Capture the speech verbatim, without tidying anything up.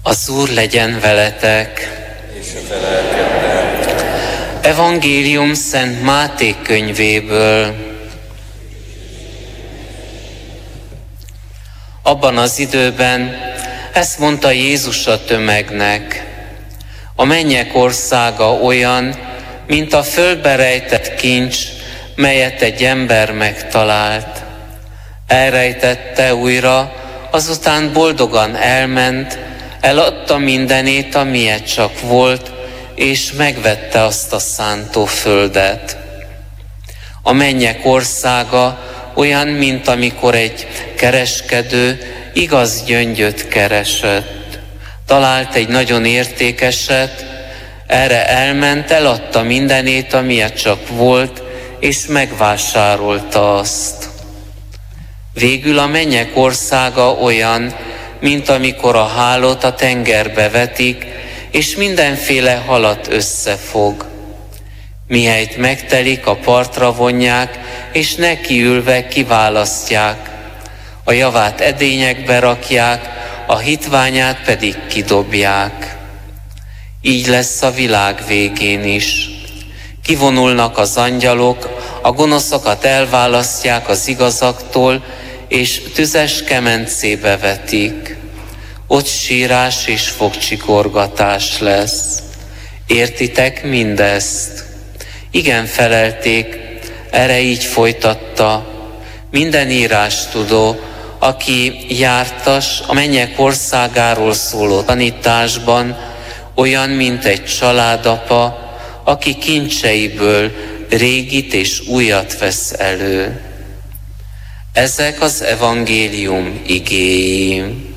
Az Úr legyen veletek. És a te lelkeddel. Evangélium Szent Máté könyvéből. Abban az időben ezt mondta Jézus a tömegnek: a mennyek országa olyan, mint a földbe rejtett kincs, melyet egy ember megtalált. Elrejtette újra, azután boldogan elment, eladta mindenét, amilyet csak volt, és megvette azt a szántóföldet. A mennyek országa olyan, mint amikor egy kereskedő igaz gyöngyöt keresett. Talált egy nagyon értékeset, erre elment, eladta mindenét, amilyet csak volt, és megvásárolta azt. Végül a mennyek országa olyan, mint amikor a hálót a tengerbe vetik, és mindenféle halat összefog. Mihelyt megtelik, a partra vonják, és nekiülve kiválasztják. A javát edényekbe rakják, a hitványát pedig kidobják. Így lesz a világ végén is. Kivonulnak az angyalok, a gonoszokat elválasztják az igazaktól, és tüzes kemencébe vetik. Ott sírás és fogcsikorgatás lesz. Értitek mindezt? Igen, felelték, erre így folytatta: minden írástudó, aki jártas a mennyek országáról szóló tanításban, olyan, mint egy családapa, aki kincseiből régit és újat vesz elő. Ezek az evangélium igéi.